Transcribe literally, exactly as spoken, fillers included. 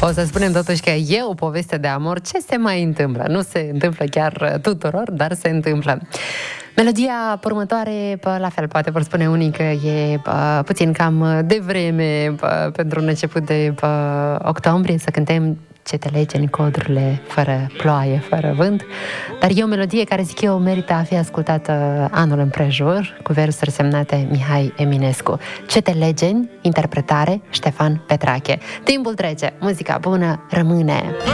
O să spunem totuși că e o poveste de amor. Ce se mai întâmplă? Nu se întâmplă chiar tuturor, dar se întâmplă. Melodia următoare, la fel, poate vor spune unii că e pă, puțin cam devreme pă, pentru un început de pă, octombrie să cântăm Ce te lege în codurile fără ploaie, fără vânt, dar e o melodie care, zic eu, merită a fi ascultată anul împrejur, cu versuri semnate Mihai Eminescu. Ce te lege, interpretare Ștefan Petrache. Timpul trece, muzica bună rămâne.